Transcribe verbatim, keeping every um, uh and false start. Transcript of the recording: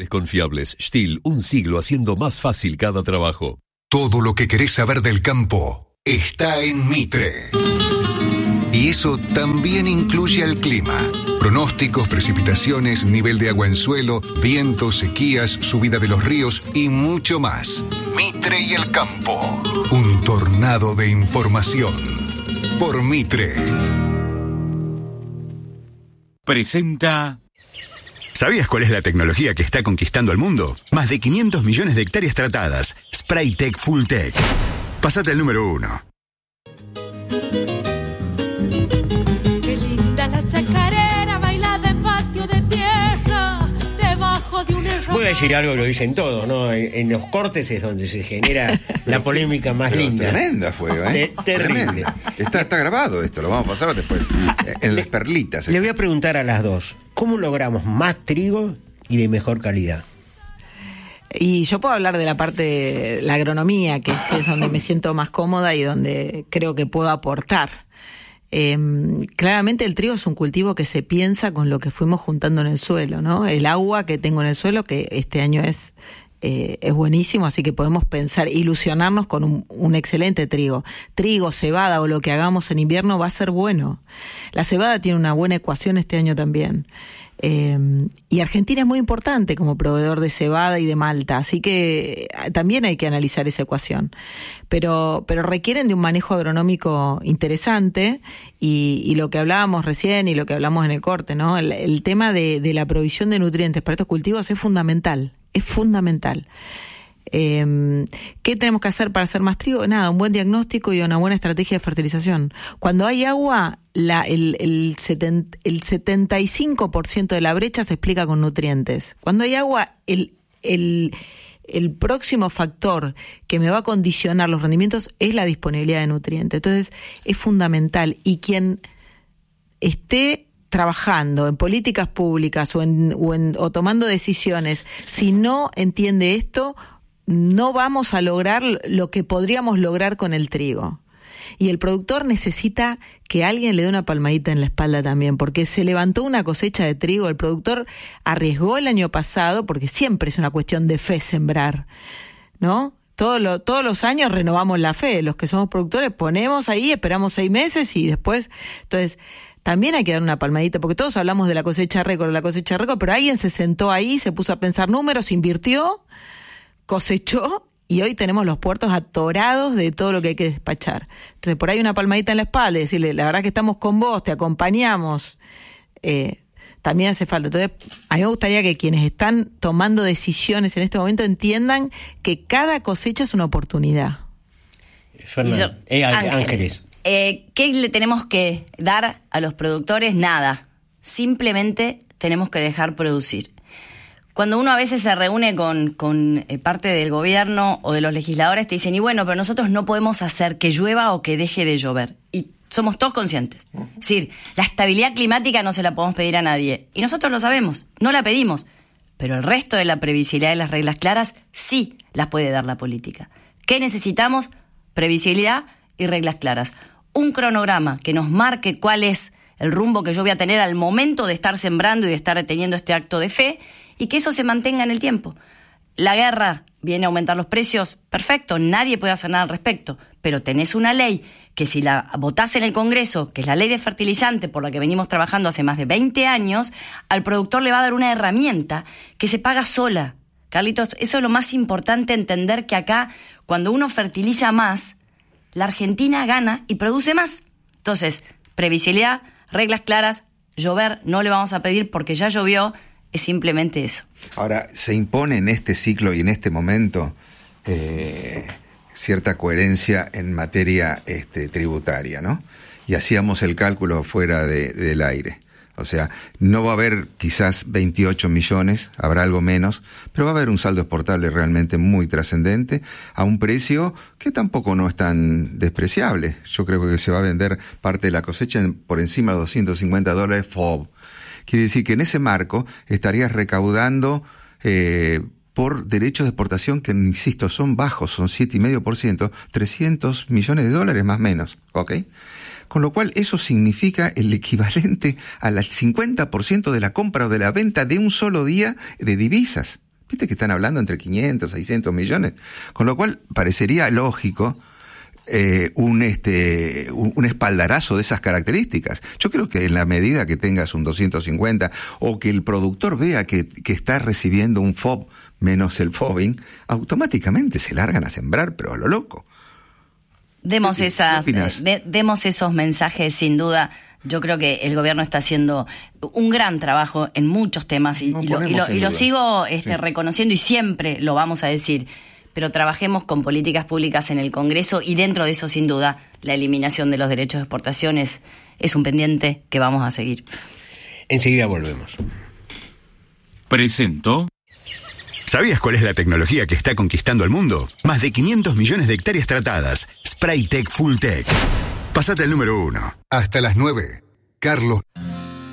confiables. Stihl, un siglo haciendo más fácil cada trabajo. Todo lo que querés saber del campo está en Mitre. Y eso también incluye al clima. Pronósticos, precipitaciones, nivel de agua en suelo, vientos, sequías, subida de los ríos y mucho más. Mitre y el campo. Un tornado de información. Por Mitre. Presenta... ¿Sabías cuál es la tecnología que está conquistando el mundo? Más de quinientos millones de hectáreas tratadas. Spraytec Full Tech. Pásate al número uno. Qué linda la chacarera, baila de patio de tierra, debajo de un error. Voy a decir algo que lo dicen todos, ¿no? En, en los cortes es donde se genera la polémica más Pero linda. Tremenda fue, ¿eh? Te- terrible. Tremenda. Está, está grabado esto, lo vamos a pasar después. eh, En las perlitas. Le voy a preguntar a las dos, ¿cómo logramos más trigo y de mejor calidad? Y yo puedo hablar de la parte de la agronomía, que, que es donde me siento más cómoda y donde creo que puedo aportar. Eh, claramente el trigo es un cultivo que se piensa con lo que fuimos juntando en el suelo, ¿no? El agua que tengo en el suelo, que este año es eh, es buenísimo, así que podemos pensar, ilusionarnos con un, un excelente trigo. Trigo, cebada o lo que hagamos en invierno va a ser bueno. La cebada tiene una buena ecuación este año también. Eh, y Argentina es muy importante como proveedor de cebada y de malta, así que también hay que analizar esa ecuación. Pero, pero requieren de un manejo agronómico interesante y, y lo que hablábamos recién y lo que hablamos en el corte, ¿no? El, el tema de, de la provisión de nutrientes para estos cultivos es fundamental, es fundamental. Eh, ¿Qué tenemos que hacer para hacer más trigo? Nada, un buen diagnóstico y una buena estrategia de fertilización. Cuando hay agua, la, el, el, setenta, el setenta y cinco por ciento de la brecha se explica con nutrientes. Cuando hay agua, el, el, el próximo factor que me va a condicionar los rendimientos es la disponibilidad de nutrientes. Entonces, es fundamental. Y quien esté trabajando en políticas públicas o, en, o, en, o tomando decisiones, si no entiende esto, no vamos a lograr lo que podríamos lograr con el trigo. Y el productor necesita que alguien le dé una palmadita en la espalda también, porque se levantó una cosecha de trigo, el productor arriesgó el año pasado, porque siempre es una cuestión de fe sembrar, ¿no? Todo lo, todos los años renovamos la fe, los que somos productores ponemos ahí, esperamos seis meses y después, entonces... También hay que dar una palmadita, porque todos hablamos de la cosecha récord, de la cosecha récord, pero alguien se sentó ahí, se puso a pensar números, invirtió, cosechó, y hoy tenemos los puertos atorados de todo lo que hay que despachar. Entonces, por ahí una palmadita en la espalda y decirle, la verdad que estamos con vos, te acompañamos, eh, también hace falta. Entonces, a mí me gustaría que quienes están tomando decisiones en este momento entiendan que cada cosecha es una oportunidad. Fernando, eh, Ángeles. Ángeles. Eh, ¿Qué le tenemos que dar a los productores? Nada. Simplemente tenemos que dejar producir. Cuando uno a veces se reúne con, con eh, parte del gobierno o de los legisladores, te dicen, y bueno, pero nosotros no podemos hacer que llueva o que deje de llover. Y somos todos conscientes. Es decir, la estabilidad climática no se la podemos pedir a nadie. Y nosotros lo sabemos, no la pedimos. Pero el resto de la previsibilidad y las reglas claras sí las puede dar la política. ¿Qué necesitamos? Previsibilidad y reglas claras. Un cronograma que nos marque cuál es el rumbo que yo voy a tener al momento de estar sembrando y de estar teniendo este acto de fe, y que eso se mantenga en el tiempo. La guerra viene a aumentar los precios, perfecto, nadie puede hacer nada al respecto, pero tenés una ley que si la votás en el Congreso, que es la ley de fertilizante por la que venimos trabajando hace más de veinte años, al productor le va a dar una herramienta que se paga sola. Carlitos, eso es lo más importante, entender que acá, cuando uno fertiliza más, la Argentina gana y produce más. Entonces, previsibilidad, reglas claras, llover no le vamos a pedir porque ya llovió, es simplemente eso. Ahora, se impone en este ciclo y en este momento eh, cierta coherencia en materia este, tributaria, ¿no? Y hacíamos el cálculo fuera de, del aire. O sea, no va a haber quizás veintiocho millones, habrá algo menos, pero va a haber un saldo exportable realmente muy trascendente a un precio que tampoco no es tan despreciable. Yo creo que se va a vender parte de la cosecha por encima de doscientos cincuenta dólares F O B. Quiere decir que en ese marco estarías recaudando eh, por derechos de exportación que, insisto, son bajos, son siete coma cinco por ciento, trescientos millones de dólares más o menos, ¿ok? Con lo cual eso significa el equivalente al cincuenta por ciento de la compra o de la venta de un solo día de divisas. Viste que están hablando entre quinientos, seiscientos millones, con lo cual parecería lógico eh, un, este, un, un espaldarazo de esas características. Yo creo que en la medida que tengas un doscientos cincuenta o que el productor vea que, que está recibiendo un F O B menos el FOBIN, automáticamente se largan a sembrar, pero a lo loco. Demos, esas, de, demos esos mensajes, sin duda. Yo creo que el gobierno está haciendo un gran trabajo en muchos temas y, No y, lo, y, lo, y lo sigo este, sí. reconociendo y siempre lo vamos a decir. Pero trabajemos con políticas públicas en el Congreso y dentro de eso, sin duda, la eliminación de los derechos de exportación es, es un pendiente que vamos a seguir. Enseguida volvemos. Presento. ¿Sabías cuál es la tecnología que está conquistando el mundo? Más de quinientos millones de hectáreas tratadas. Spraytec Full Tech. Pásate al número uno. Hasta las nueve. Carlos.